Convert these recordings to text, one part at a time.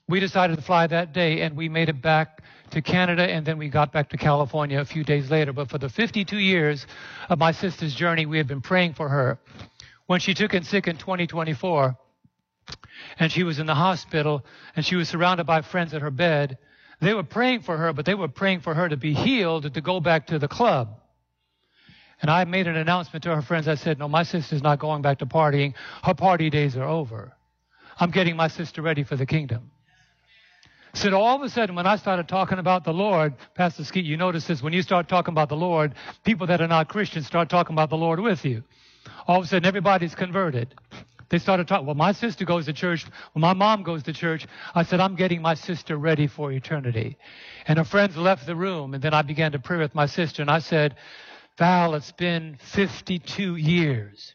We decided to fly that day, and we made it back to Canada, and then we got back to California a few days later. But for the 52 years of my sister's journey, we had been praying for her. When she took in sick in 2024, and she was in the hospital, and she was surrounded by friends at her bed, they were praying for her, but they were praying for her to be healed and to go back to the club. And I made an announcement to her friends. I said, no, my sister's not going back to partying. Her party days are over. I'm getting my sister ready for the kingdom. So all of a sudden, when I started talking about the Lord, Pastor Skeet, you notice this, when you start talking about the Lord, people that are not Christians start talking about the Lord with you. All of a sudden, everybody's converted. They started talking, well, my sister goes to church. Well, my mom goes to church. I said, I'm getting my sister ready for eternity. And her friends left the room, and then I began to pray with my sister, and I said, Val, it's been 52 years.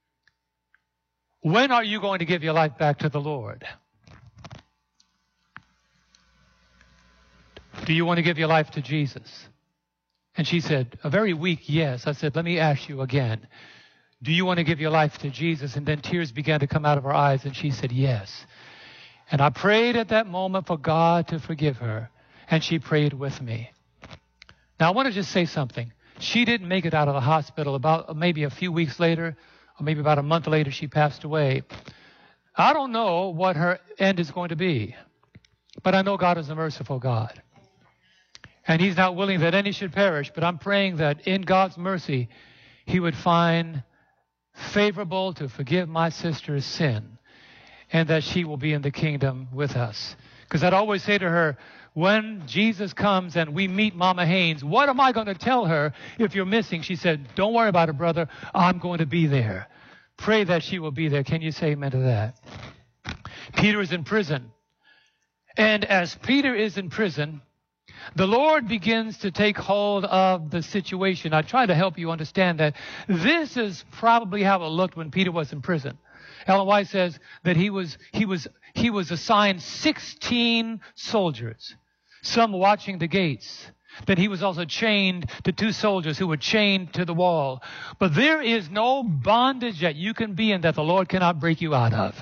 When are you going to give your life back to the Lord? Do you want to give your life to Jesus? And she said, a very weak yes. I said, let me ask you again. Do you want to give your life to Jesus? And then tears began to come out of her eyes, and she said, yes. And I prayed at that moment for God to forgive her, and she prayed with me. Now, I want to just say something. She didn't make it out of the hospital. About maybe a few weeks later, or maybe about a month later, she passed away. I don't know what her end is going to be, but I know God is a merciful God. And He's not willing that any should perish, but I'm praying that in God's mercy, He would find favorable to forgive my sister's sin, and that she will be in the kingdom with us. Because I'd always say to her, when Jesus comes and we meet Mama Haynes, what am I going to tell her if you're missing? She said, don't worry about it, brother. I'm going to be there. Pray that she will be there. Can you say amen to that? Peter is in prison. And as Peter is in prison, the Lord begins to take hold of the situation. I try to help you understand that this is probably how it looked when Peter was in prison. Ellen White says that he was assigned 16 soldiers, some watching the gates. That he was also chained to 2 soldiers who were chained to the wall. But there is no bondage that you can be in that the Lord cannot break you out of.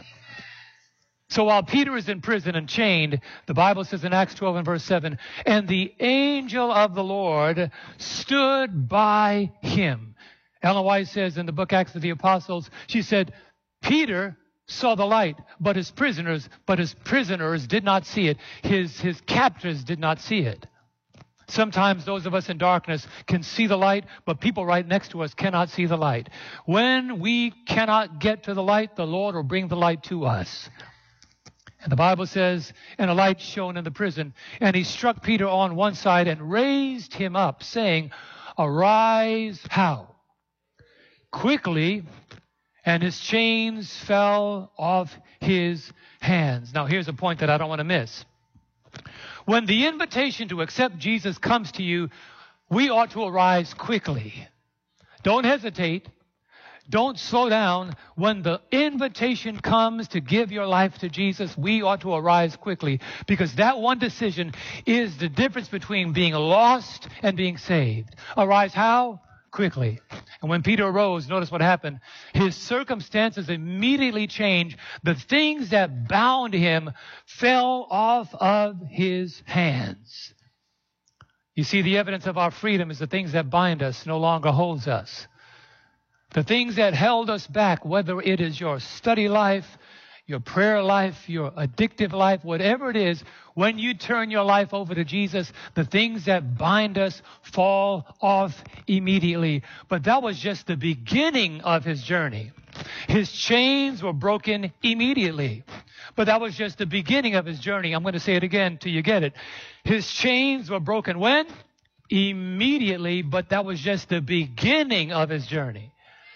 So while Peter is in prison and chained, the Bible says in Acts 12 and verse 7, and the angel of the Lord stood by him. Ellen White says in the book Acts of the Apostles, she said, Peter saw the light, but his prisoners did not see it. His captors did not see it. Sometimes those of us in darkness can see the light, but people right next to us cannot see the light. When we cannot get to the light, the Lord will bring the light to us. And the Bible says, and a light shone in the prison, and he struck Peter on one side and raised him up, saying, arise, how? Quickly, and his chains fell off his hands. Now, here's a point that I don't want to miss. When the invitation to accept Jesus comes to you, we ought to arise quickly. Don't hesitate. Don't slow down. When the invitation comes to give your life to Jesus, we ought to arise quickly, because that one decision is the difference between being lost and being saved. Arise how? Quickly. And when Peter arose, notice what happened. His circumstances immediately changed. The things that bound him fell off of his hands. You see, the evidence of our freedom is the things that bind us no longer holds us. The things that held us back, whether it is your study life, your prayer life, your addictive life, whatever it is, when you turn your life over to Jesus, the things that bind us fall off immediately. But that was just the beginning of his journey. His chains were broken immediately. But that was just the beginning of his journey. I'm going to say it again till you get it. His chains were broken when? Immediately, but that was just the beginning of his journey.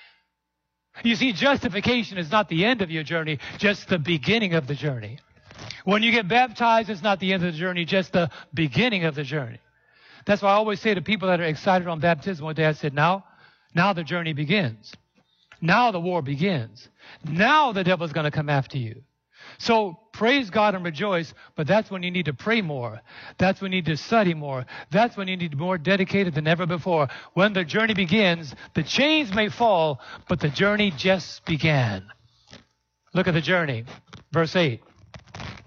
You see, justification is not the end of your journey, just the beginning of the journey. When you get baptized, it's not the end of the journey, just the beginning of the journey. That's why I always say to people that are excited on baptism one day, I said, now the journey begins. Now the war begins. Now the devil's going to come after you. So praise God and rejoice, but that's when you need to pray more. That's when you need to study more. That's when you need to be more dedicated than ever before. When the journey begins, the chains may fall, but the journey just began. Look at the journey. Verse 8.